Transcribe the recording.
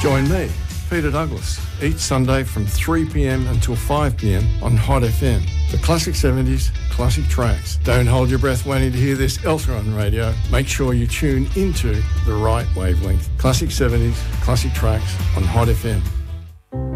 Join me, Peter Douglas, each Sunday from 3pm until 5pm on Hot FM. The classic 70s, classic tracks. Don't hold your breath waiting to hear this elsewhere on radio. Make sure you tune into the right wavelength. Classic 70s, classic tracks on Hot FM.